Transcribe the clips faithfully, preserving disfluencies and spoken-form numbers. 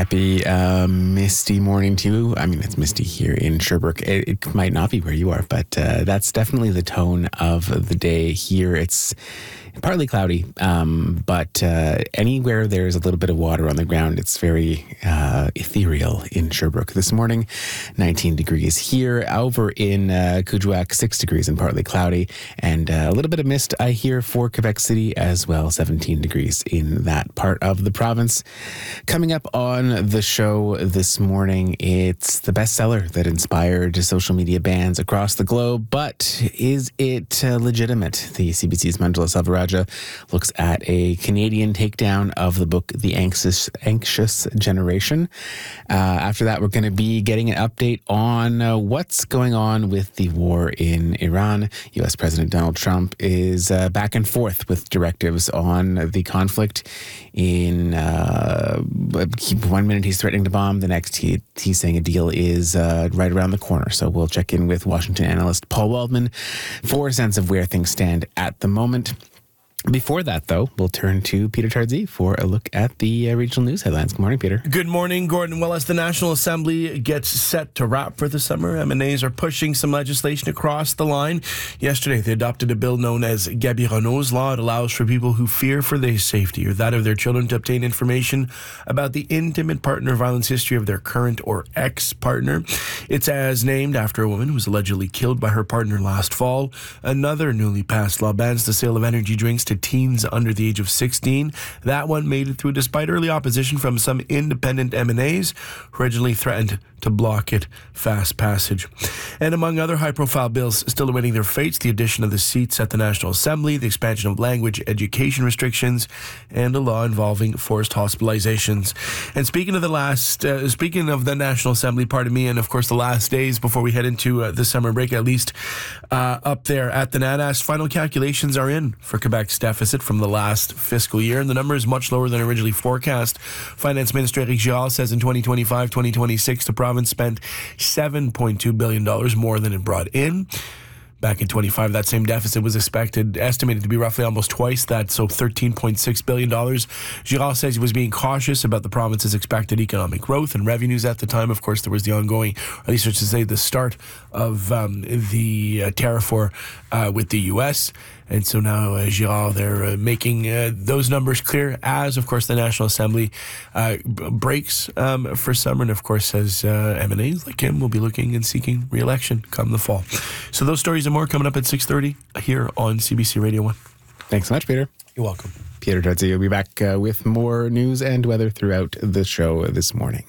Happy uh, misty morning to you. I mean, it's misty here in Sherbrooke. It, it might not be where you are, but uh, that's definitely the tone of the day here. It's partly cloudy, um, but uh, anywhere there's a little bit of water on the ground, it's very uh, ethereal in Sherbrooke. This morning, nineteen degrees here. Over in uh, Kuujjuaq, six degrees and partly cloudy. And uh, a little bit of mist, I hear, for Quebec City as well, seventeen degrees in that part of the province. Coming up on the show this morning, it's the bestseller that inspired social media bans across the globe. But is it uh, legitimate? The C B C's Manjula Selvaraj looks at a Canadian takedown of the book The Anxious, Anxious Generation. Uh, after that, we're going to be getting an update on uh, what's going on with the war in Iran. U S President Donald Trump is uh, back and forth with directives on the conflict. In uh, one minute, he's threatening to bomb. The next, he, he's saying a deal is uh, right around the corner. So we'll check in with Washington analyst Paul Waldman for a sense of where things stand at the moment. Before that, though, we'll turn to Peter Tardsey for a look at the uh, regional news headlines. Good morning, Peter. Good morning, Gordon. Well, as the National Assembly gets set to wrap for the summer, M N As are pushing some legislation across the line. Yesterday, they adopted a bill known as Gabi Renault's Law. It allows for people who fear for their safety or that of their children to obtain information about the intimate partner violence history of their current or ex-partner. It's as named after a woman who was allegedly killed by her partner last fall. Another newly passed law bans the sale of energy drinks to teens under the age of sixteen. That one made it through despite early opposition from some independent M N As who originally threatened to block it fast passage. And among other high-profile bills still awaiting their fates, the addition of the seats at the National Assembly, the expansion of language education restrictions, and a law involving forced hospitalizations. And speaking of the last, uh, speaking of the National Assembly, pardon me, and of course the last days before we head into uh, the summer break, at least uh, up there at the NADAS, final calculations are in for Quebec's deficit from the last fiscal year, and the number is much lower than originally forecast. Finance Minister Éric Girard says in twenty twenty-five twenty twenty-six, the province spent seven point two billion dollars more than it brought in. Back in twenty-five, that same deficit was expected, estimated to be roughly almost twice that, so thirteen point six billion dollars. Girard says he was being cautious about the province's expected economic growth and revenues at the time. Of course, there was the ongoing, or at least I should say the start of um, the uh, tariff war uh, with the U S. And so now uh, Girard, they're uh, making uh, those numbers clear as, of course, the National Assembly uh, b- breaks um, for summer. And, of course, as uh, M N As like him will be looking and seeking re-election come the fall. So those stories and more coming up at six thirty here on C B C Radio one. Thanks so much, Peter. You're welcome. Peter Tardsey will be back uh, with more news and weather throughout the show this morning.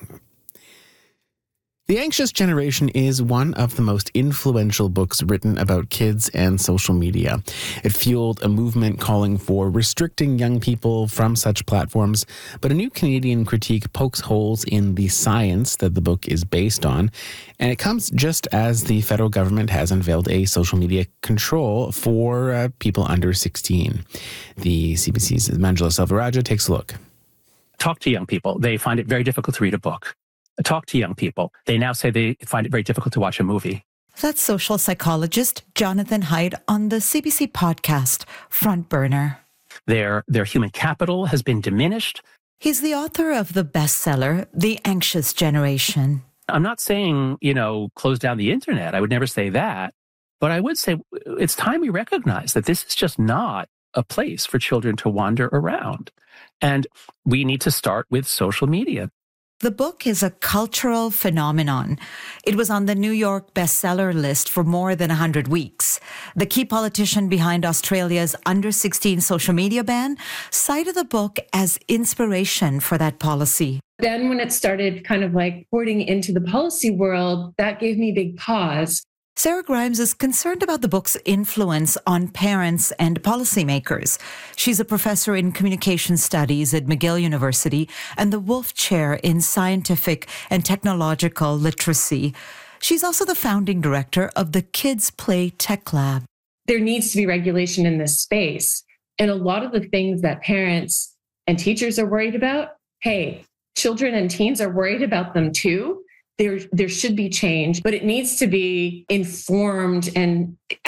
The Anxious Generation is one of the most influential books written about kids and social media. It fueled a movement calling for restricting young people from such platforms, but a new Canadian critique pokes holes in the science that the book is based on, and it comes just as the federal government has unveiled a social media control for uh, people under sixteen. The C B C's Manjula Selvaraj takes a look. Talk to young people. They find it very difficult to read a book. Talk to young people. They now say they find it very difficult to watch a movie. That's social psychologist Jonathan Haidt on the C B C podcast, Front Burner. Their, their human capital has been diminished. He's the author of the bestseller, The Anxious Generation. I'm not saying, you know, close down the internet. I would never say that. But I would say it's time we recognize that this is just not a place for children to wander around. And we need to start with social media. The book is a cultural phenomenon. It was on the New York bestseller list for more than one hundred weeks. The key politician behind Australia's under sixteen social media ban cited the book as inspiration for that policy. Then when it started kind of like porting into the policy world, that gave me big pause. Sarah Grimes is concerned about the book's influence on parents and policymakers. She's a professor in communication studies at McGill University and the Wolf Chair in Scientific and Technological Literacy. She's also the founding director of the Kids Play Tech Lab. There needs to be regulation in this space. And a lot of the things that parents and teachers are worried about, hey, children and teens are worried about them too. There, there should be change, but it needs to be informed and